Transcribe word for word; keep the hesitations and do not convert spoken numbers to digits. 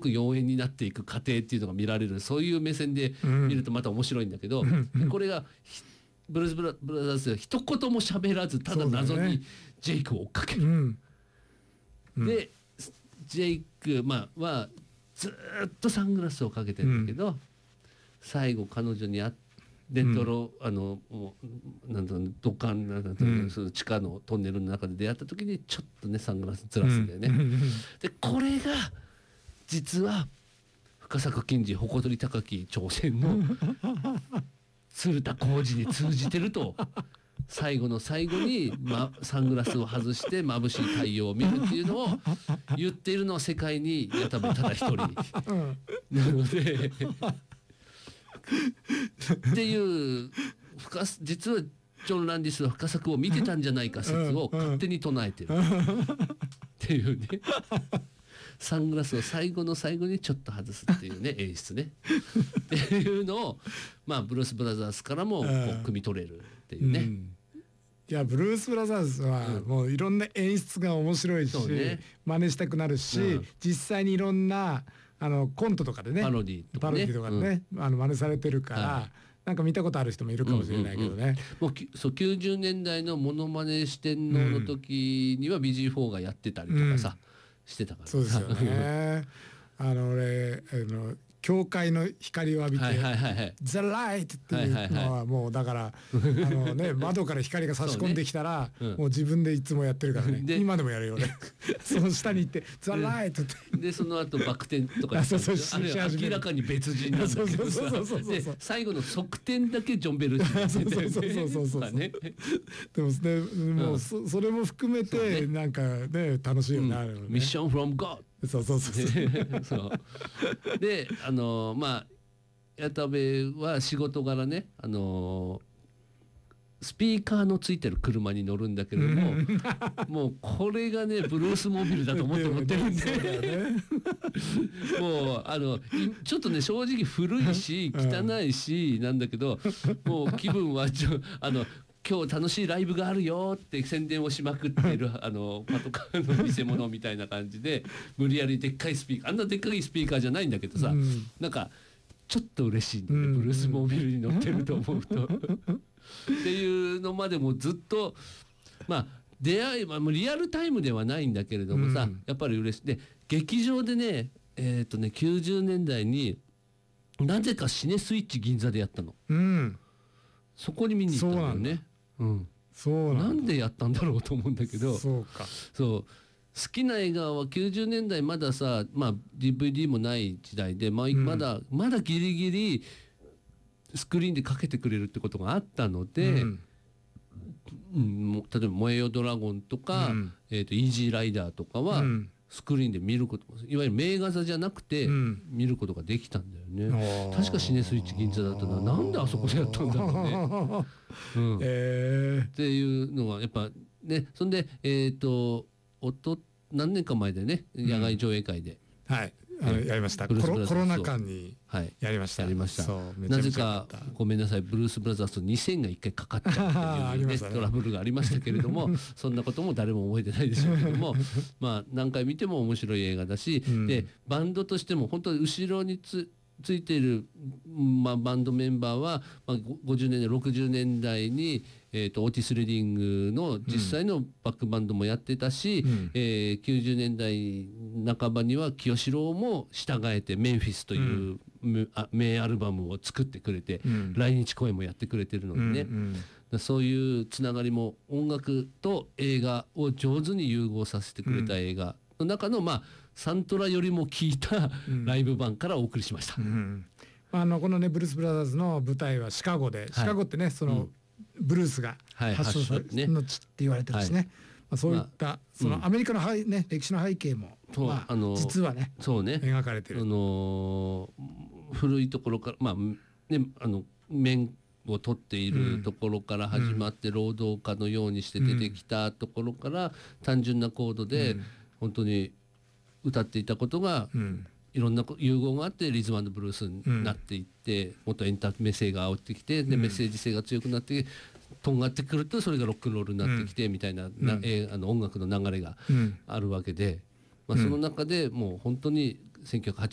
く妖艶になっていく過程っていうのが見られる、そういう目線で見るとまた面白いんだけど、うん、これがブルースブラ、ブラザーズで一言も喋らずただ謎にジェイクを追っかける、うんうん、でジェイク、まあ、はずっとサングラスをかけてるんだけど、うん、最後彼女に会って電灯の、うん、あのもうなんだろう土管なんだろう、うん、その地下のトンネルの中で出会った時にちょっとねサングラスずらすんだよね、うん、でこれが実は深作欣二誇り高き挑戦の鶴田浩二に通じてると最後の最後に、ま、サングラスを外して眩しい太陽を見るっていうのを言っているのは世界に矢田部ただ一人、うん、なのでっていう深実はジョン・ランディスは深作を見てたんじゃないか説を勝手に唱えてるっていうねサングラスを最後の最後にちょっと外すっていうね演出ねっていうのをまあブルース・ブラザーズからもこう汲み取れるっていうね、うん、 いやブルース・ブラザーズはもういろんな演出が面白いし、うんね、真似したくなるし、うん、実際にいろんなあのコントとかでねパロディとかね、 パロディとかでね、うん、あの真似されてるから、はい、なんか見たことある人もいるかもしれないけどね、うんうんうん、 もうそうきゅうじゅうねんだいのモノマネ四天王の時には ビージーフォー がやってたりとかさ、うん、してたからそうですよねあの俺あの教会の光を浴びて、はいはいはいはい、The Light っていうのはもうだから、はいはいはい、あのね、窓から光が差し込んできたら、ね、うん、もう自分でいつもやってるからねで今でもやるよ俺その下に行って The Light ってでその後バク転とかそうそうあれ明らかに別人なんだけどさで最後の側転だけジョン・ベルジーそうそうそうそうそうねでもねもう そ, それも含めて、ね、なんかね楽しいよね、うん、あれもねミッション from God そうそうそうそうであのまあ矢田部は仕事柄ねあのスピーカーのついてる車に乗るんだけれどももうこれがねブルースモービルだと思って乗ってるんでもうあのちょっとね正直古いし汚いしなんだけどもう気分はちょあの今日楽しいライブがあるよって宣伝をしまくってるあのパトカーの偽物みたいな感じで無理やりでっかいスピーカーあんなでっかいスピーカーじゃないんだけどさ、うん、なんかちょっと嬉しいんだよね、うん、ブルースモービルに乗ってると思うとっていうのまでもずっとまあ出会いはもうリアルタイムではないんだけれどもさ、うん、やっぱり嬉しいで劇場でねえっとねきゅうじゅうねんだいになぜかシネスイッチ銀座でやったの、うん、そこに見に行ったんだよね。うん、そうなんなんでやったんだろうと思うんだけどそうかそう好きな映画はきゅうじゅうねんだいまださ、まあ、ディーブイディー もない時代で、まあ、まだ、うん、まだギリギリスクリーンでかけてくれるってことがあったので、うんうん、例えば「燃えよドラゴン」とか、うんえーと「イージーライダー」とかは、うんスクリーンで見ることいわゆる名画座じゃなくて見ることができたんだよね、うん、確かシネスイッチ銀座だったななんであそこでやったんだろうね、うんえー、っていうのがやっぱねそんでえっ、ー、とおと何年か前でね野外上映会で、 うん、はいあのやりましたコ ロ, コロナ禍にやりました、 はい、やりましたなぜかごめんなさいブルース・ブラザーズとにせんがいっかいかかっちゃうっていう、ね、トラブルがありましたけれどもそんなことも誰も覚えてないでしょうけどもまあ何回見ても面白い映画だし、うん、でバンドとしても本当に後ろにつついている、まあ、バンドメンバーは、まあ、ごじゅうねんだいろくじゅうねんだいに、えー、とオーティス・レディングの実際のバックバンドもやってたし、うんえー、きゅうじゅうねんだいなかばには清志郎も従えてメンフィスという、うん、名アルバムを作ってくれて、うん、来日公演もやってくれてるのでね、うんうん、そういうつながりも音楽と映画を上手に融合させてくれた映画の中の、まあサントラよりも聴いたライブ版からお送りしました、うんうんあのこのねブルース・ブラザーズの舞台はシカゴで、はい、シカゴってねその、うん、ブルースが発祥の地って言われてるしね、はいまあ、そういった、まあ、そのアメリカの、うんね、歴史の背景も、まあ、あの実はねそうね描かれてる、 あのー、古いところからまあねあの面を取っているところから始まって、うん、労働家のようにして出てきたところから、うん、単純なコードで、うん、本当に歌っていたことが、うん、いろんな融合があってリズム&ブルースになっていって、うん、もっとエンタメ性が煽ってきてでメッセージ性が強くなってとんがってくるとそれがロックンロールになってきて、うん、みたいな、なえあの音楽の流れがあるわけで、まあ、その中でもう本当にせんきゅうひゃくはちじゅう